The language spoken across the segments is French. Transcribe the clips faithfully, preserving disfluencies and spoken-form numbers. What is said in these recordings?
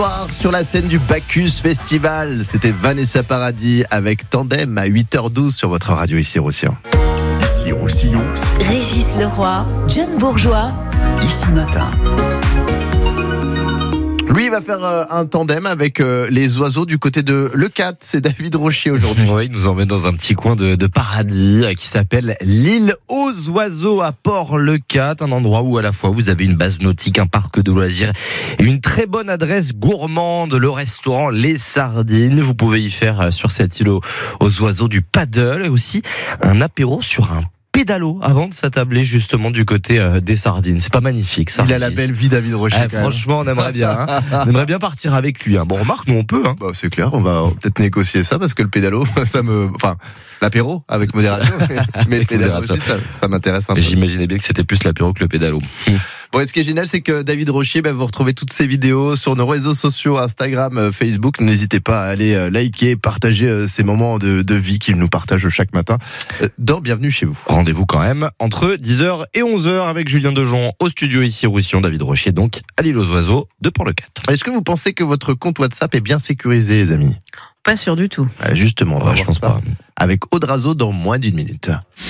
Sur la scène du Bacchus Festival, c'était Vanessa Paradis avec Tandem à huit heures douze sur votre radio ici Roussillon. Ici Roussillon. Régis Leroy, John Bourgeois. Ici Matin. Lui, il va faire euh, un tandem avec euh, les oiseaux du côté de Leucate. C'est David Rochier aujourd'hui. Oui, il nous emmène dans un petit coin de, de paradis euh, qui s'appelle l'île aux oiseaux à Port-Leucate. Un endroit où à la fois vous avez une base nautique, un parc de loisirs et une très bonne adresse gourmande, le restaurant Les Sardines. Vous pouvez y faire euh, sur cette île aux, aux oiseaux du paddle et aussi un apéro sur un pédalo avant de s'attabler justement du côté euh, des Sardines. C'est pas magnifique ça. Il a la belle vie, David Rochier. Eh, franchement, on aimerait bien. Hein. On aimerait bien partir avec lui. Hein. Bon, remarque, nous on peut. Hein. Bah, c'est clair, on va peut-être négocier ça parce que le pédalo, ça me, enfin, l'apéro avec modération, mais le pédalo aussi, ça, ça m'intéresse un peu. J'imaginais bien que c'était plus l'apéro que le pédalo. Bon, et ce qui est génial, c'est que David Rochier, bah, vous retrouvez toutes ces vidéos sur nos réseaux sociaux, Instagram, Facebook. N'hésitez pas à aller liker, partager ces moments de, de vie qu'il nous partage chaque matin dans Bienvenue chez vous. Rendez-vous quand même entre dix heures et onze heures avec Julien Dejon au studio ici Roussillon, David Rochier donc à l'île aux oiseaux de Port-Leucate. Est-ce que vous pensez que votre compte WhatsApp est bien sécurisé, les amis ? Pas sûr du tout. Euh, justement, on va Ouais, je voir pense ça pas. avec Aude Razo dans moins d'une minute.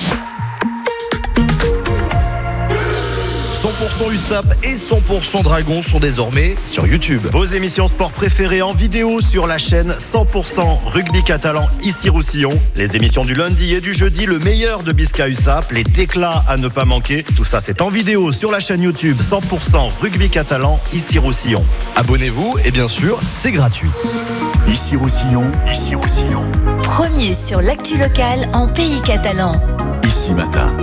cent pour cent U S A P et cent pour cent Dragon sont désormais sur YouTube. Vos émissions sport préférées en vidéo sur la chaîne cent pour cent Rugby Catalan ici Roussillon. Les émissions du lundi et du jeudi, le meilleur de Bisca U S A P, les déclats à ne pas manquer. Tout ça c'est en vidéo sur la chaîne YouTube cent pour cent Rugby Catalan ici Roussillon. Abonnez-vous et bien sûr, c'est gratuit. Ici Roussillon, ici Roussillon. Premier sur l'actu locale en pays catalan. Ici Matin.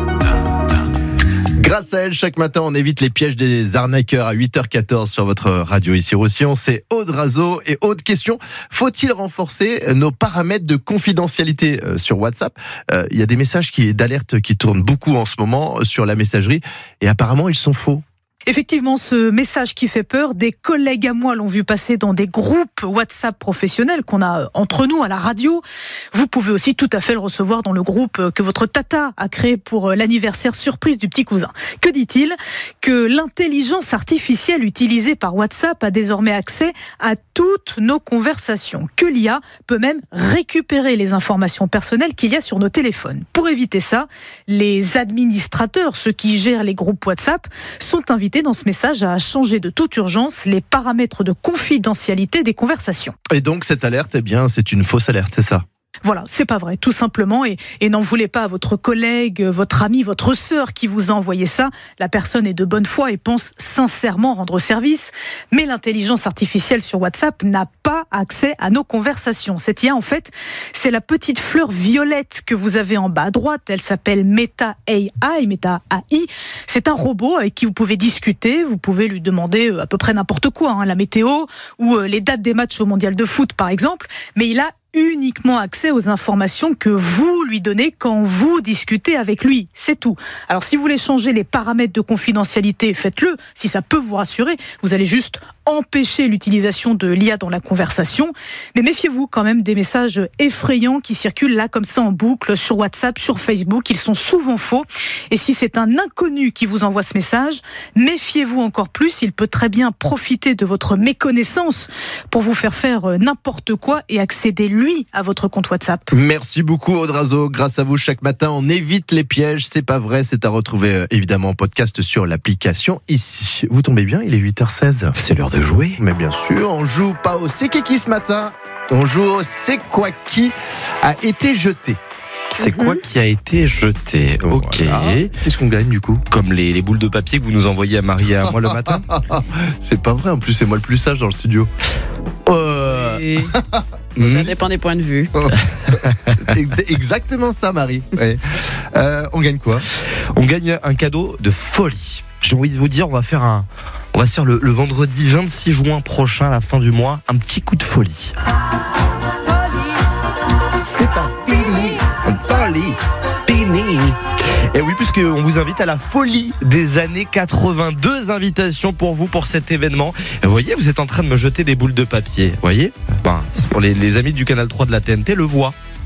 Grâce à elle, chaque matin, on évite les pièges des arnaqueurs à huit heures quatorze sur votre radio ici Roussillon. C'est Aude Razo et Aude question. Faut-il renforcer nos paramètres de confidentialité sur WhatsApp ? Il euh, y a des messages qui, d'alerte qui tournent beaucoup en ce moment sur la messagerie et apparemment ils sont faux. Effectivement, ce message qui fait peur, des collègues à moi l'ont vu passer dans des groupes WhatsApp professionnels qu'on a entre nous à la radio. Vous pouvez aussi tout à fait le recevoir dans le groupe que votre tata a créé pour l'anniversaire surprise du petit cousin. Que dit-il ? Que l'intelligence artificielle utilisée par WhatsApp a désormais accès à toutes nos conversations. Que l'I A peut même récupérer les informations personnelles qu'il y a sur nos téléphones. Pour éviter ça, les administrateurs, ceux qui gèrent les groupes WhatsApp, sont invités dans ce message à changer de toute urgence les paramètres de confidentialité des conversations. Et donc cette alerte, eh bien, c'est une fausse alerte, c'est ça ? Voilà, c'est pas vrai, tout simplement. Et, et n'en voulez pas à votre collègue, votre ami, votre sœur qui vous a envoyé ça. La personne est de bonne foi et pense sincèrement rendre service. Mais l'intelligence artificielle sur WhatsApp n'a pas accès à nos conversations. Cette I A, en fait, c'est la petite fleur violette que vous avez en bas à droite. Elle s'appelle Meta A I, Meta A I. C'est un robot avec qui vous pouvez discuter. Vous pouvez lui demander à peu près n'importe quoi, hein, la météo ou les dates des matchs au mondial de foot, par exemple. Mais il a uniquement accès aux informations que vous lui donnez quand vous discutez avec lui. C'est tout. Alors, si vous voulez changer les paramètres de confidentialité, faites-le. Si ça peut vous rassurer, vous allez juste empêcher l'utilisation de l'I A dans la conversation. Mais méfiez-vous quand même des messages effrayants qui circulent là comme ça en boucle sur WhatsApp, sur Facebook. Ils sont souvent faux. Et si c'est un inconnu qui vous envoie ce message, méfiez-vous encore plus. Il peut très bien profiter de votre méconnaissance pour vous faire faire n'importe quoi et accéder lui à votre compte WhatsApp. Merci beaucoup Aude Razo. Grâce à vous, chaque matin, on évite les pièges. C'est pas vrai, c'est à retrouver euh, évidemment en podcast sur l'application ici. Vous tombez bien, il est huit heures seize. C'est l'heure de jouer. Mais bien sûr, on joue pas au C'est qui qui ce matin. On joue au C'est quoi qui a été jeté. C'est quoi qui a été jeté ? Ok. Voilà. Qu'est-ce qu'on gagne du coup ? Comme les, les boules de papier que vous nous envoyez à Marie et à moi le matin. C'est pas vrai, en plus c'est moi le plus sage dans le studio. Euh... Et... Mmh. Ça dépend des points de vue. Exactement ça, Marie. Ouais. Euh, on gagne quoi ? On gagne un cadeau de folie. J'ai envie de vous dire, on va faire un, on va se faire le, le vendredi vingt-six juin prochain, à la fin du mois, un petit coup de folie. C'est un fini, un folie, fini. Et oui, puisqu'on vous invite à la folie des années quatre-vingt. Deux invitations pour vous pour cet événement. Et vous voyez, vous êtes en train de me jeter des boules de papier. Vous voyez, ben, c'est pour les, les amis du Canal trois de la T N T, le voient.